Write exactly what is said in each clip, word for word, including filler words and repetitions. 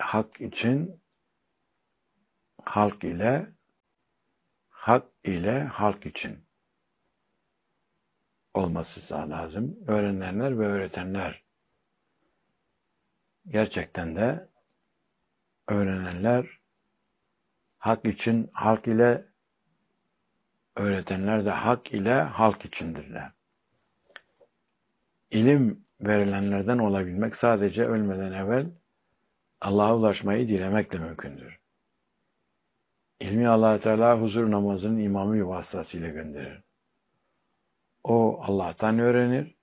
hak için halk ile, hak ile halk için olması lazım. Öğrenenler ve öğretenler. Gerçekten de öğrenenler hak için halk ile, öğretenler de hak ile halk içindirler. İlim verilenlerden olabilmek sadece ölmeden evvel Allah'a ulaşmayı dilemekle mümkündür. İlmi Allah Teala huzur namazının imamı vasıtasıyla gönderir. O Allah'tan öğrenir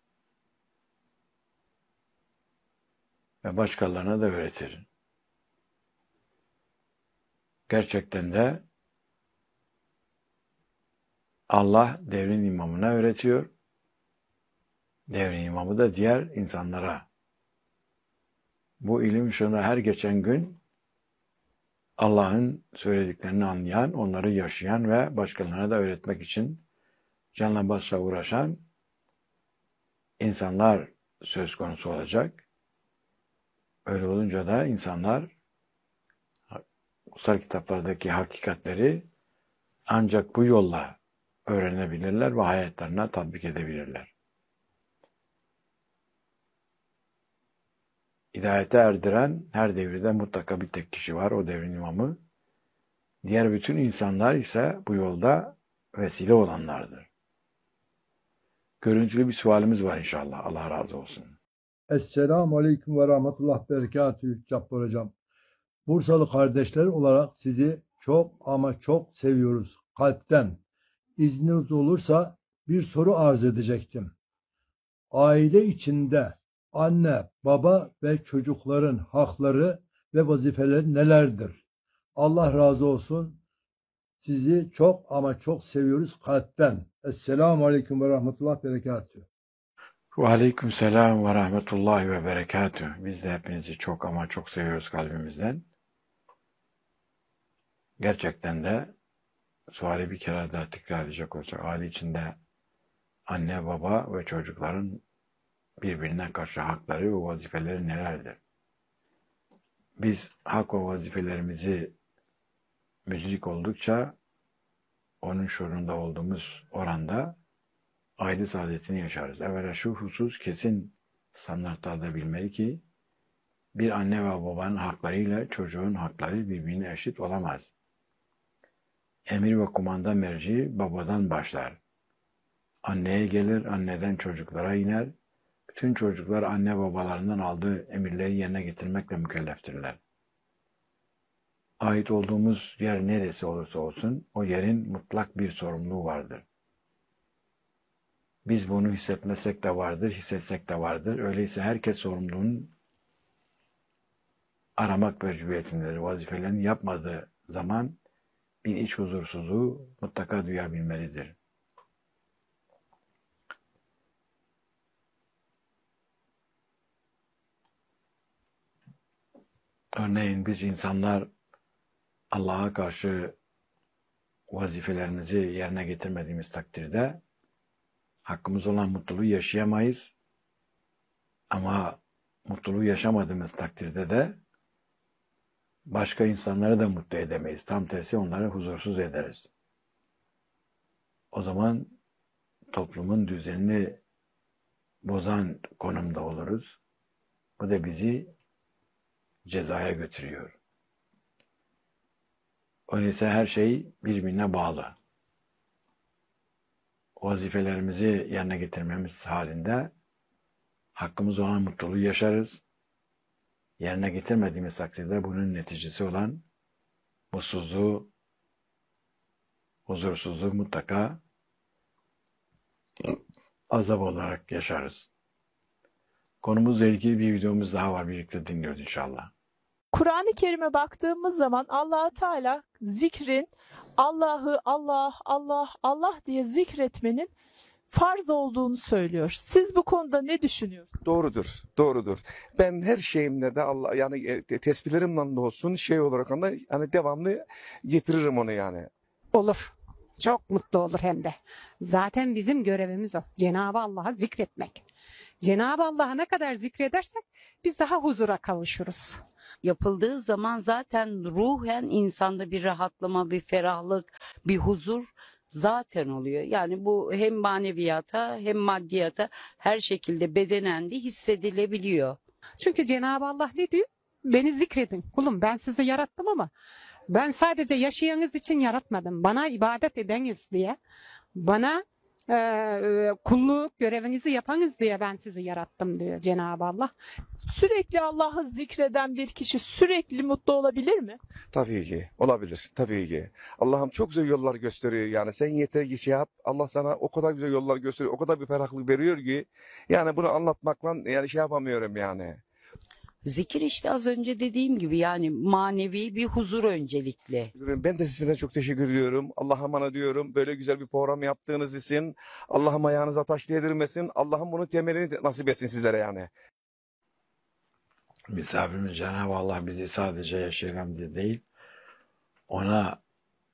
ve başkalarına da öğretir. Gerçekten de Allah devrin imamına öğretiyor. Devrin imamı da diğer insanlara. Bu ilim ışığında her geçen gün Allah'ın söylediklerini anlayan, onları yaşayan ve başkalarına da öğretmek için canla başla uğraşan insanlar söz konusu olacak. Öyle olunca da insanlar kutsal kitaplardaki hakikatleri ancak bu yolla öğrenebilirler ve hayatlarına tatbik edebilirler. Hidayete erdiren her devirde mutlaka bir tek kişi var, o devrin imamı. Diğer bütün insanlar ise bu yolda vesile olanlardır. Görüntülü bir sualimiz var inşallah. Allah razı olsun. Esselamu Aleyküm ve Rahmetullah Berekatühü Cabbar Hocam. Bursalı kardeşler olarak sizi çok ama çok seviyoruz kalpten. İzniniz olursa bir soru arz edecektim. Aile içinde anne, baba ve çocukların hakları ve vazifeleri nelerdir? Allah razı olsun. Sizi çok ama çok seviyoruz kalpten. Esselamu Aleyküm ve Rahmetullah Berekatühü. Ve aleyküm selam ve rahmetullahi ve berekatühü. Biz de hepinizi çok ama çok seviyoruz kalbimizden. Gerçekten de suali bir kere daha tekrar edecek olsak, aile içinde anne, baba ve çocukların birbirine karşı hakları ve vazifeleri nelerdir? Biz hak ve vazifelerimizi müdrik oldukça onun şuurunda olduğumuz oranda aile saadetini yaşarız. Evvela şu husus kesin standartlarda bilmeli ki bir anne ve babanın haklarıyla çocuğun hakları birbirine eşit olamaz. Emir ve kumanda merci babadan başlar. Anneye gelir, anneden çocuklara iner. Bütün çocuklar anne babalarından aldığı emirleri yerine getirmekle mükelleftirler. Ait olduğumuz yer neresi olursa olsun o yerin mutlak bir sorumluluğu vardır. Biz bunu hissetmesek de vardır, hissetsek de vardır. Öyleyse herkes sorumluluğunu aramak mecburiyetindedir. Vazifelerini yapmadığı zaman bir iç huzursuzluğu mutlaka duyabilmelidir. Örneğin biz insanlar Allah'a karşı vazifelerimizi yerine getirmediğimiz takdirde hakkımız olan mutluluğu yaşayamayız. Ama mutluluğu yaşamadığımız takdirde de başka insanları da mutlu edemeyiz. Tam tersi onları huzursuz ederiz. O zaman toplumun düzenini bozan konumda oluruz. Bu da bizi cezaya götürüyor. Öyleyse her şey birbirine bağlı. Vazifelerimizi yerine getirmemiz halinde hakkımız olan mutluluğu yaşarız. Yerine getirmediğimiz takdirde bunun neticesi olan mutsuzluğu, huzursuzluğu mutlaka azap olarak yaşarız. Konumuzla ilgili bir videomuz daha var. Birlikte dinliyoruz inşallah. Kur'an-ı Kerim'e baktığımız zaman Allah Teala zikrin, Allah'ı Allah, Allah, Allah diye zikretmenin farz olduğunu söylüyor. Siz bu konuda ne düşünüyorsunuz? Doğrudur, doğrudur. Ben her şeyimde de Allah yani e, tesbihlerimle de olsun şey olarak da yani devamlı getiririm onu yani. Olur. Çok mutlu olur hem de. Zaten bizim görevimiz o. Cenab-ı Allah'a zikretmek. Cenab-ı Allah'a ne kadar zikredersek biz daha huzura kavuşuruz. Yapıldığı zaman zaten ruhen insanda bir rahatlama, bir ferahlık, bir huzur zaten oluyor. Yani bu hem maneviyata hem maddiyata her şekilde bedenen de hissedilebiliyor. Çünkü Cenab-ı Allah ne diyor? Beni zikredin. Kulum ben sizi yarattım ama ben sadece yaşayanız için yaratmadım. Bana ibadet edeniz diye. Bana e, e, kulluk görevinizi yapanız diye ben sizi yarattım diyor Cenab-ı Allah. Sürekli Allah'ı zikreden bir kişi sürekli mutlu olabilir mi? Tabii ki olabilir, tabii ki. Allah'ım çok güzel yollar gösteriyor yani. Sen yeter ki şey yap. Allah sana o kadar güzel yollar gösteriyor, o kadar bir ferahlık veriyor ki yani bunu anlatmakla yani şey yapamıyorum yani. Zikir işte az önce dediğim gibi yani manevi bir huzur öncelikle. Ben de size çok teşekkür ediyorum. Allah'a emanet diyorum. Böyle güzel bir program yaptığınız için Allah'ım ayağınıza taş değdirmesin. Allah'ım bunun temelini nasip etsin sizlere yani. Misafirimiz Cenab-ı Allah bizi sadece yaşayalım diye değil, ona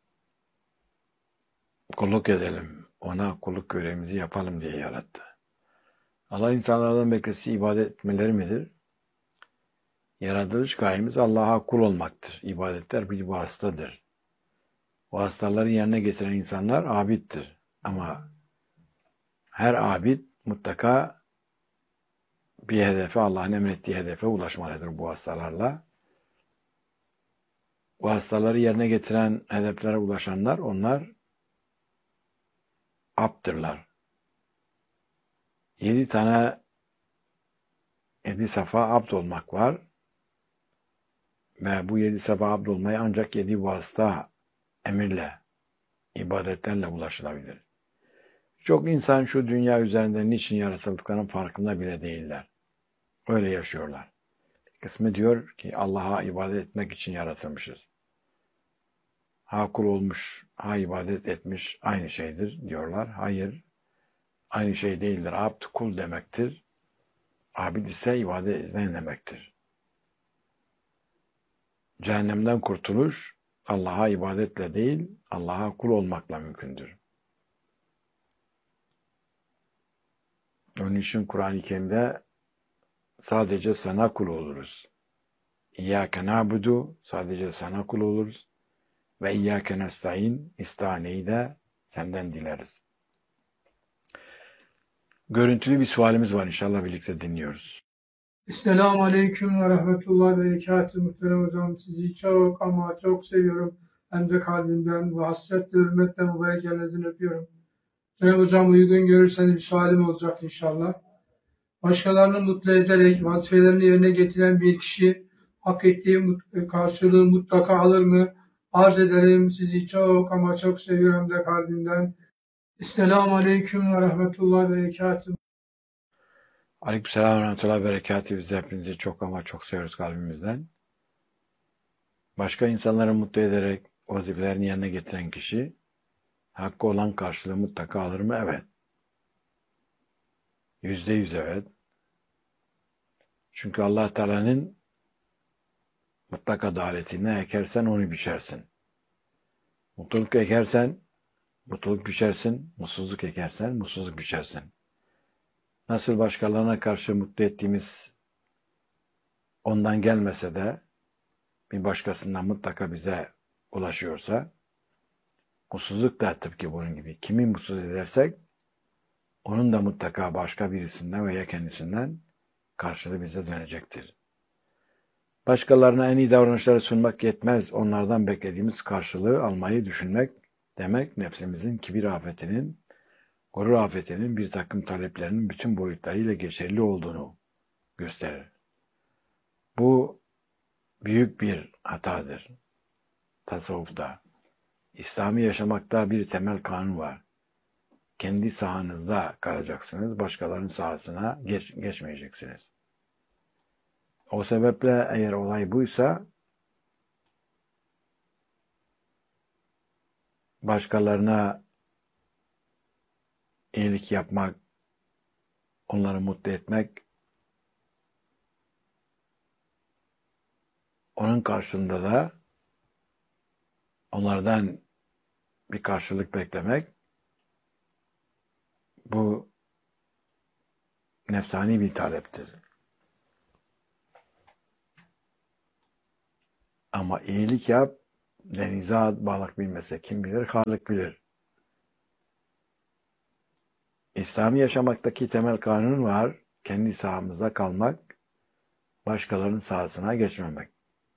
kulluk edelim, ona kulluk görevimizi yapalım diye yarattı. Allah insanlardan beklesi ibadet etmeleri midir? Yaratılış gayemiz Allah'a kul olmaktır. İbadetler bir vasıtadır. Vasıtaları yerine getiren insanlar abiddir. Ama her abid mutlaka bir hedefe, Allah'ın emrettiği hedefe ulaşmalıdır bu vasıtalarla. Vasıtaları yerine getiren hedeflere ulaşanlar, onlar abdırlar. Yedi tane, yedi safa abd olmak var. Ve bu yedi safa abd olmaya ancak yedi vasıta emirle, ibadetlerle ulaşılabilir. Çok insan şu dünya üzerinde niçin yaratıldıklarının farkında bile değiller. Öyle yaşıyorlar. Kısmı diyor ki Allah'a ibadet etmek için yaratılmışız. Ha kul olmuş, ha ibadet etmiş aynı şeydir diyorlar. Hayır, aynı şey değildir. Abd kul demektir. Abid ise ibadet eden demektir. Cehennemden kurtuluş Allah'a ibadetle değil, Allah'a kul olmakla mümkündür. Onun için Kur'an-ı Kerim'de sadece sana kul oluruz. İyyâke na'budu, sadece sana kul oluruz. Ve iyyâke nestaîn, istihaneyi de senden dileriz. Görüntülü bir sualimiz var, inşallah birlikte dinliyoruz. Esselamu Aleyküm ve Rahmetullah ve Berekatuhu. Muhterem hocam, sizi çok ama çok seviyorum. Hem de kalbimden ve hasretle, hürmetle mübarek ellerinizden öpüyorum. Cenab-ı hocam uygun görürseniz bir sualim olacak inşallah. Başkalarını mutlu ederek vazifelerini yerine getiren bir kişi hak ettiği mut- karşılığı mutlaka alır mı? Arz ederim, sizi çok ama çok seviyorum hem de kalbimden. Esselamu Aleyküm ve Rahmetullah ve Berekatuhu. Aleykümselam ve rahmetullahi ve berekatuhu. Biz de hepinizi çok ama çok seviyoruz kalbimizden. Başka insanları mutlu ederek vazifelerini yerine getiren kişi hakkı olan karşılığı mutlaka alır mı? Evet. Yüzde yüz evet. Çünkü Allah Teala'nın mutlak adaletine ekersen onu biçersin. Mutluluk ekersen mutluluk biçersin, mutsuzluk ekersen mutsuzluk biçersin. Nasıl başkalarına karşı mutlu ettiğimiz ondan gelmese de bir başkasından mutlaka bize ulaşıyorsa, mutsuzluk da tıpkı bunun gibi. Kimi mutsuz edersek, onun da mutlaka başka birisinden veya kendisinden karşılığı bize dönecektir. Başkalarına en iyi davranışları sunmak yetmez. Onlardan beklediğimiz karşılığı almayı düşünmek demek, nefsimizin kibir afetinin, gurur afetinin bir takım taleplerinin bütün boyutlarıyla geçerli olduğunu gösterir. Bu büyük bir hatadır. Tasavvufta, İslami yaşamakta bir temel kanun var. Kendi sahanızda kalacaksınız, başkalarının sahasına geç, geçmeyeceksiniz. O sebeple eğer olay buysa, başkalarına iyilik yapmak, onları mutlu etmek, onun karşılığında da onlardan bir karşılık beklemek, bu nefsani bir taleptir. Ama iyilik yap, denize at, balık bilmese kim bilir, Halık bilir. İslami yaşamaktaki temel kanun var. Kendi sahamızda kalmak, başkalarının sahasına geçmemek.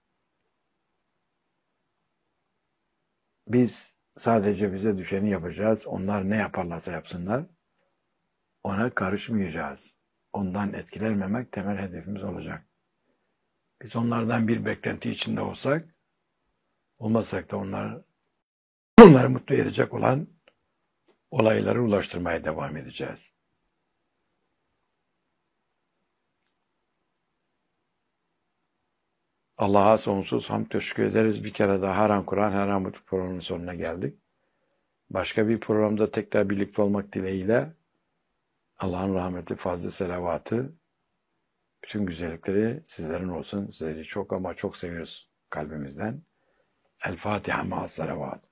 Biz sadece bize düşeni yapacağız. Onlar ne yaparlarsa yapsınlar. Ona karışmayacağız. Ondan etkilenmemek temel hedefimiz olacak. Biz onlardan bir beklenti içinde olsak, olmasak da onlar, onları mutlu edecek olan olayları ulaştırmaya devam edeceğiz. Allah'a sonsuz hamd teşekkür ederiz. Bir kere daha Haram Kur'an, Haram Mutlu programının sonuna geldik. Başka bir programda tekrar birlikte olmak dileğiyle Allah'ın rahmeti, fazla selavatı, bütün güzellikleri sizlerin olsun. Sizleri çok ama çok seviyoruz kalbimizden. El Fatiha ma'as selavat.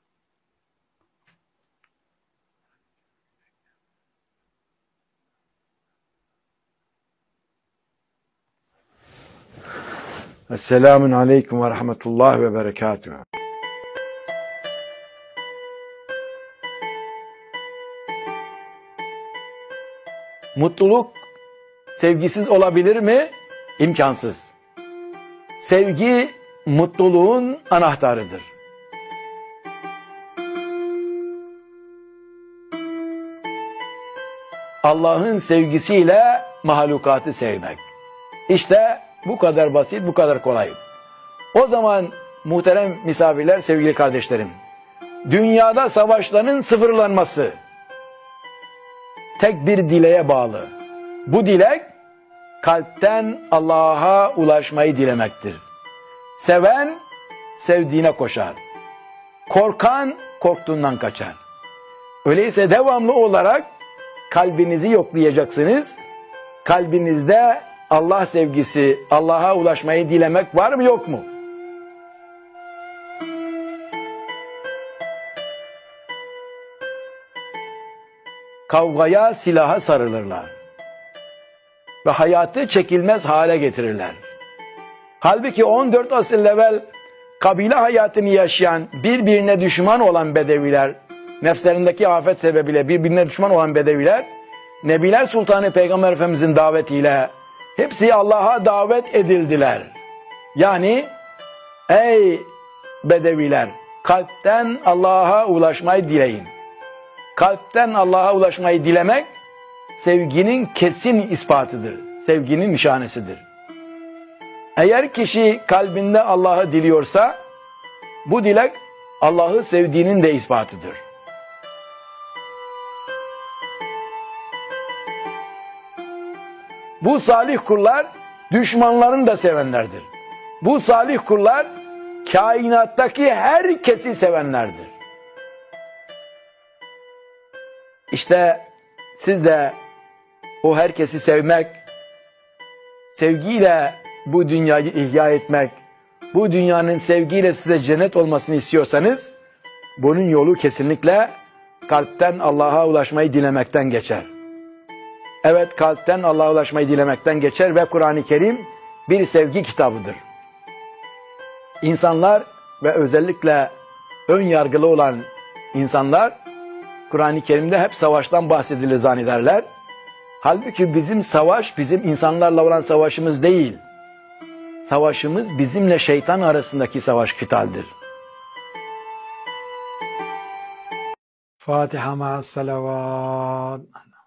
Esselamun aleyküm ve rahmetullah ve berekatuhu. Mutluluk sevgisiz olabilir mi? İmkansız. Sevgi mutluluğun anahtarıdır. Allah'ın sevgisiyle mahlukatı sevmek. İşte bu kadar basit, bu kadar kolay. O zaman muhterem misafirler, sevgili kardeşlerim, dünyada savaşların sıfırlanması tek bir dileğe bağlı. Bu dilek kalpten Allah'a ulaşmayı dilemektir. Seven sevdiğine koşar. Korkan korktuğundan kaçar. Öyleyse devamlı olarak kalbinizi yoklayacaksınız. Kalbinizde Allah sevgisi, Allah'a ulaşmayı dilemek var mı yok mu? Kavgaya, silaha sarılırlar. Ve hayatı çekilmez hale getirirler. Halbuki on dört asır evvel kabile hayatını yaşayan, birbirine düşman olan bedeviler, nefslerindeki afet sebebiyle birbirine düşman olan bedeviler, Nebiler Sultanı Peygamber Efendimizin davetiyle hepsi Allah'a davet edildiler. Yani ey bedeviler, kalpten Allah'a ulaşmayı dileyin. Kalpten Allah'a ulaşmayı dilemek, sevginin kesin ispatıdır. Sevginin nişanesidir. Eğer kişi kalbinde Allah'ı diliyorsa, bu dilek Allah'ı sevdiğinin de ispatıdır. Bu salih kullar düşmanlarını da sevenlerdir. Bu salih kullar kainattaki herkesi sevenlerdir. İşte siz de o herkesi sevmek, sevgiyle bu dünyayı ihya etmek, bu dünyanın sevgiyle size cennet olmasını istiyorsanız, bunun yolu kesinlikle kalpten Allah'a ulaşmayı dilemekten geçer. Evet, kalpten Allah'a ulaşmayı dilemekten geçer ve Kur'an-ı Kerim bir sevgi kitabıdır. İnsanlar ve özellikle ön yargılı olan insanlar, Kur'an-ı Kerim'de hep savaştan bahsedilir zannederler. Halbuki bizim savaş, bizim insanlarla olan savaşımız değil. Savaşımız bizimle şeytan arasındaki savaş kitaldir. Fatiha ma'as salavat.